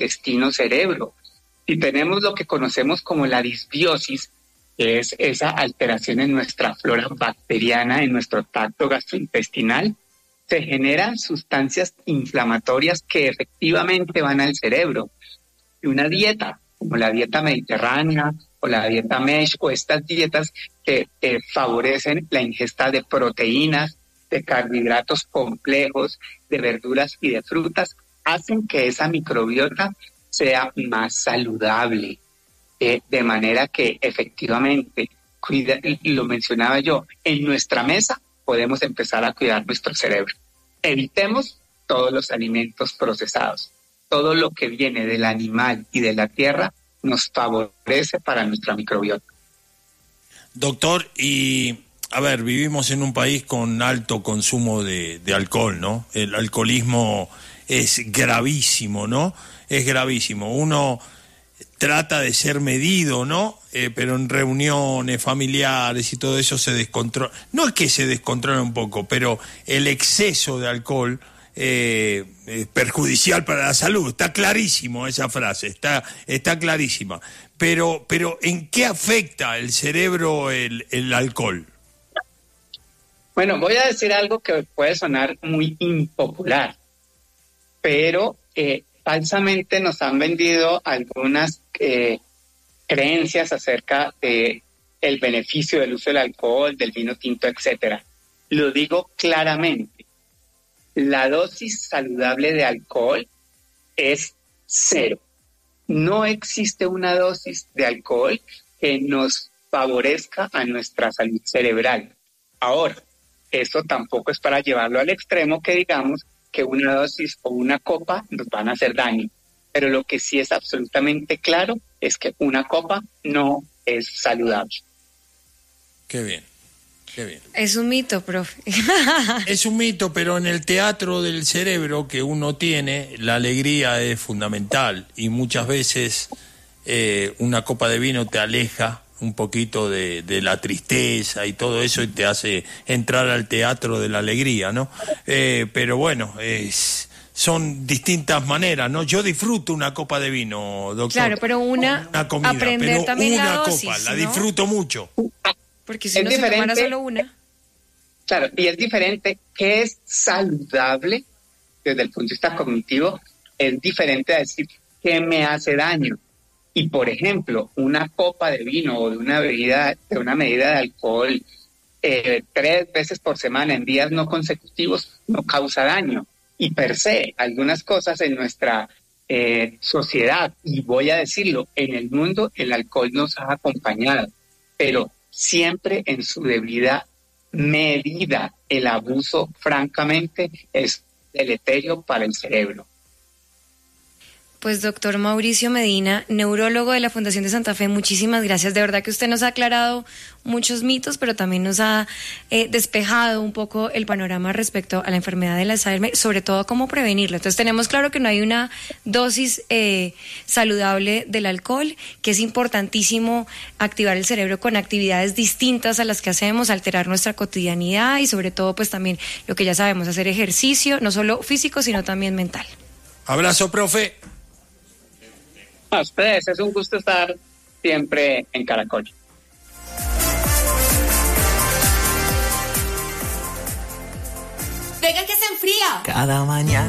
intestino-cerebro. Si tenemos lo que conocemos como la disbiosis, que es esa alteración en nuestra flora bacteriana, en nuestro tracto gastrointestinal, se generan sustancias inflamatorias que efectivamente van al cerebro. Y una dieta, como la dieta mediterránea o la dieta MESH, o estas dietas que favorecen la ingesta de proteínas, de carbohidratos complejos, de verduras y de frutas, hacen que esa microbiota sea más saludable. De manera que efectivamente, lo mencionaba yo, en nuestra mesa podemos empezar a cuidar nuestro cerebro. Evitemos todos los alimentos procesados. Todo lo que viene del animal y de la tierra nos favorece para nuestra microbiota. Doctor, y a ver, vivimos en un país con alto consumo de alcohol, ¿no? El alcoholismo es gravísimo, ¿no? Es gravísimo. Uno trata de ser medido, ¿no? Pero en reuniones familiares y todo eso se descontrola. No es que se descontrola un poco, pero el exceso de alcohol es perjudicial para la salud. Está clarísimo esa frase, está clarísima. Pero ¿en qué afecta el cerebro el alcohol? Bueno, voy a decir algo que puede sonar muy impopular, pero falsamente nos han vendido algunas creencias acerca de el beneficio del uso del alcohol, del vino tinto, etcétera. Lo digo claramente. La dosis saludable de alcohol es 0. No existe una dosis de alcohol que nos favorezca a nuestra salud cerebral. Ahora, eso tampoco es para llevarlo al extremo que digamos que una dosis o una copa nos van a hacer daño. Pero lo que sí es absolutamente claro es que una copa no es saludable. Qué bien, qué bien. Es un mito, profe. Es un mito, pero en el teatro del cerebro que uno tiene, la alegría es fundamental y muchas veces una copa de vino te aleja un poquito de la tristeza y todo eso y te hace entrar al teatro de la alegría, ¿no? Pero bueno, son distintas maneras, ¿no? Yo disfruto una copa de vino, doctor. Claro, pero una comida, aprender pero también una la dosis, copa, ¿no? la disfruto mucho. Porque si no se tomara solo una. Claro, y es diferente. ¿Qué es saludable desde el punto de vista cognitivo? Es diferente a decir qué me hace daño. Y por ejemplo, una copa de vino o de una bebida, de una medida de alcohol 3 veces por semana en días no consecutivos no causa daño. Y per se, algunas cosas en nuestra sociedad, y voy a decirlo, en el mundo el alcohol nos ha acompañado, pero siempre en su debida medida. El abuso, francamente, es deleterio para el cerebro. Pues doctor Mauricio Medina, neurólogo de la Fundación de Santa Fe, muchísimas gracias. De verdad que usted nos ha aclarado muchos mitos, pero también nos ha despejado un poco el panorama respecto a la enfermedad del Alzheimer, sobre todo cómo prevenirlo. Entonces tenemos claro que no hay una dosis saludable del alcohol, que es importantísimo activar el cerebro con actividades distintas a las que hacemos, alterar nuestra cotidianidad y sobre todo pues también lo que ya sabemos, hacer ejercicio, no solo físico, sino también mental. Abrazo, profe. A ustedes, es un gusto estar siempre en Caracol. Venga que se enfría. Cada mañana